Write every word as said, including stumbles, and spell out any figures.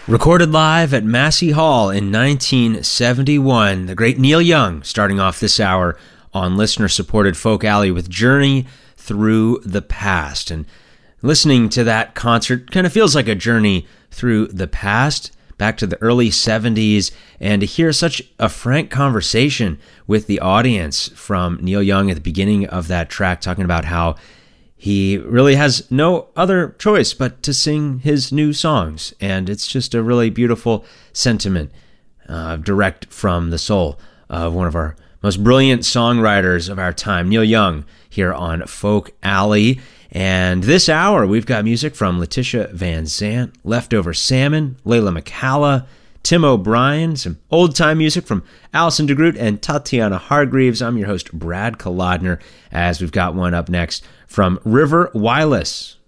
Recorded live at Massey Hall in nineteen seventy-one, the great Neil Young starting off this hour on listener-supported Folk Alley with Journey Through the Past. And listening to that concert kind of feels like a journey through the past, back to the early seventies, and to hear such a frank conversation with the audience from Neil Young at the beginning of that track, talking about how he really has no other choice but to sing his new songs. And it's just a really beautiful sentiment, uh, direct from the soul of one of our most brilliant songwriters of our time, Neil Young, here on Folk Alley. And this hour, we've got music from Letitia Van Zandt, Leftover Salmon, Layla McCalla, Tim O'Brien, some old-time music from Alison DeGroot and Tatiana Hargreaves. I'm your host, Brad Kolodner, as we've got one up next from River Wireless.